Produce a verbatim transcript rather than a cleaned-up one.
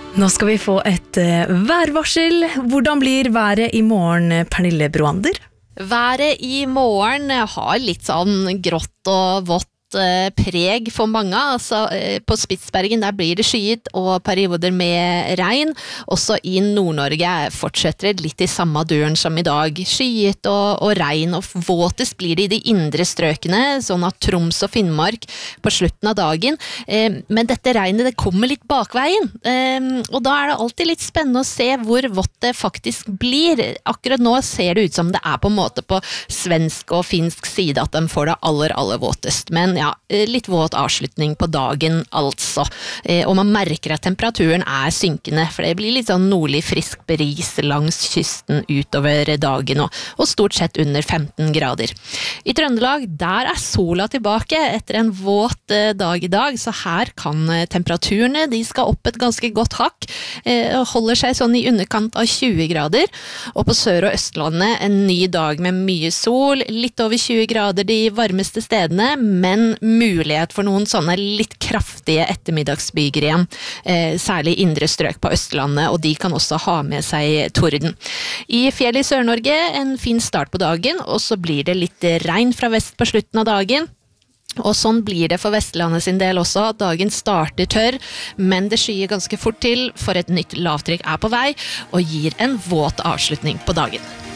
Nå skal vi få et uh, værvarsel. Hvordan blir været i morgen, Pernille Broander? Været i morgen har litt sånn grått og vått preg for mange, altså på Spitsbergen der blir det skyet og perioder med regn, også i Nord-Norge fortsetter det litt i samme duren som i dag, skyet og, og regn, og våtest blir det i de indre strøkene, sånn at Troms og Finnmark på slutten av dagen, eh, men dette regnet det kommer litt bakveien, eh, og da er det alltid litt spennende å se hvor vått det faktisk blir. Akkurat nå ser det ut som det er på en måte på svensk og finsk side at de får det aller, aller våtest, men ja, litt våt avslutning på dagen altså, og man merker at temperaturen er synkende, for det blir litt sånn nordlig frisk bris langs kysten utover dagen, og, og stort sett under femten grader. I Trøndelag, der er sola tilbake etter en våt dag i dag, så her kan temperaturene, de skal opp et ganske godt hakk, og holder seg sånn i underkant av tjue grader, og på Sør- og Østlandet en ny dag med mye sol, litt over tjue grader de varmeste stedene, men mulighet for noen sånne litt kraftige ettermiddagsbyger igjen, eh, særlig indre strøk på Østlandet, og de kan også ha med seg torden. I fjellet i Sør-Norge en fin start på dagen, og så blir det litt regn fra vest på slutten av dagen. Og sånn blir det for Vestlandet sin del også. Dagen starter tørr, men det skyer ganske fort til, for et nytt lavtrykk er på vei og gir en våt avslutning på dagen.